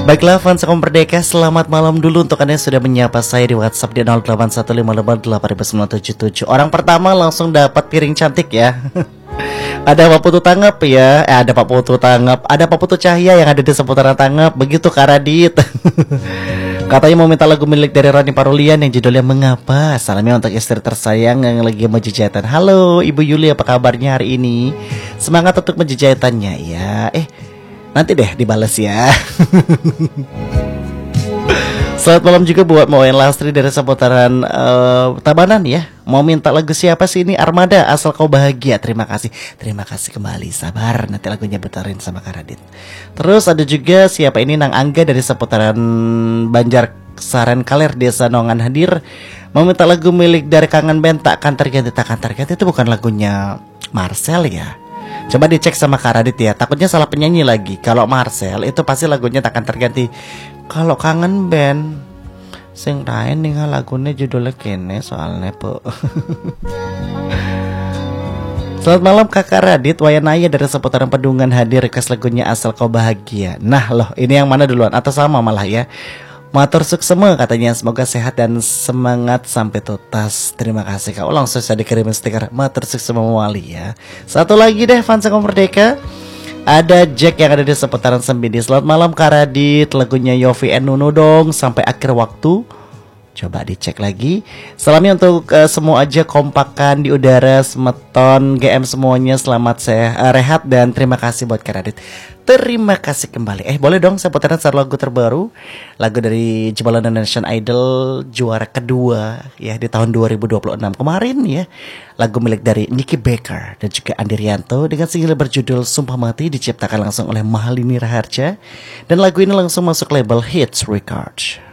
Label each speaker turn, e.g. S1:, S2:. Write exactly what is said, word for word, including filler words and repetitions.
S1: Baiklah fans Akom Merdeka, selamat malam dulu untuk Anda yang sudah menyapa saya di WhatsApp di nol delapan satu lima lima delapan sembilan tujuh tujuh. Orang pertama langsung dapat piring cantik ya. Ada Pak Putu Tanggap ya, eh, ada Pak Putu Tanggap, ada Pak Putu Cahya yang ada di seputaran Tanggap. Begitu Kak Radit. Katanya mau minta lagu milik dari Rani Parulian yang judulnya Mengapa. Salamnya untuk istri tersayang yang lagi menjejahitan. Halo Ibu Yuli, apa kabarnya hari ini? Semangat untuk menjejahitannya ya. Eh nanti deh dibales ya. Selamat malam juga buat Moen Lastri dari seputaran uh, Tabanan ya. Mau minta lagu siapa sih ini? Armada, Asal Kau Bahagia. Terima kasih. Terima kasih kembali. Sabar, nanti lagunya betarin sama Kak Radit. Terus ada juga siapa ini? Nang Angga dari seputaran Banjar Saren Kaler, Desa Nongan hadir. Mau minta lagu milik dari Kangen Band, Takkan Terganti. Takkan Terganti itu bukan lagunya Marcel ya. Coba dicek sama Kak Radit ya. Takutnya salah penyanyi lagi. Kalau Marcel itu pasti lagunya Takkan Terganti. Kalau Kangen Band sing lain nih lagunya judulnya kene soalnya po. Selamat malam Kakak Radit, Wayanaya dari seputaran Pedungan hadir request lagunya Asal Kau Bahagia. Nah loh, ini yang mana duluan atau sama malah ya? Matur suksema katanya, semoga sehat dan semangat sampai tuntas. Terima kasih Kak. Oh, langsung saya dikirimin stiker Matur suksema Wali ya. Satu lagi deh fans Akom Merdeka. Ada Jack yang ada di seputaran Sembidi. Selamat malam Kak Radit, lagunya Yofi and Nuno dong sampai akhir waktu. Coba dicek lagi. Salamnya untuk uh, semua aja kompakan di udara, semeton, G M semuanya selamat saya uh, rehat dan terima kasih buat Kak Radit. Terima kasih kembali. Eh boleh dong saya putarin satu lagu terbaru, lagu dari Jebolan Indonesian Idol juara kedua ya di tahun dua ribu dua puluh enam kemarin ya. Lagu milik dari Nicky Baker dan juga Andi Rianto dengan single berjudul Sumpah Mati, diciptakan langsung oleh Mahalini Raharja. Dan lagu ini langsung masuk label Hits Records.